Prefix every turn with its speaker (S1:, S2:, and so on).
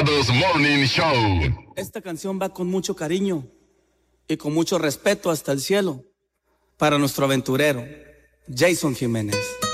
S1: Despistados Morning Show.
S2: Esta canción va con mucho cariño y con mucho respeto hasta el cielo para nuestro aventurero, Jason Jiménez.